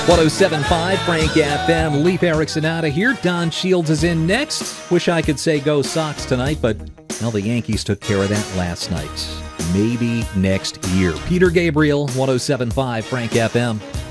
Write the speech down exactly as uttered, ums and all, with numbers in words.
one oh seven point five Frank F M. Leaf Erickson out of here. Don Shields is in next. Wish I could say go Sox tonight, but well, the Yankees took care of that last night. Maybe next year. Peter Gabriel, one oh seven point five Frank F M.